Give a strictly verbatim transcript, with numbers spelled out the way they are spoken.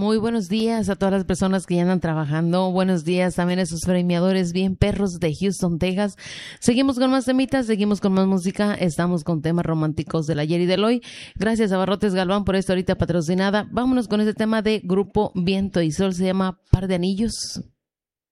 Muy buenos días a todas las personas que ya andan trabajando. Buenos días también a esos premiadores bien perros de Houston, Texas. Seguimos con más temitas, seguimos con más música. Estamos con temas románticos del ayer y del hoy. Gracias a Barrotes Galván por esta ahorita patrocinada. Vámonos con este tema de Grupo Viento y Sol. Se llama Par de Anillos.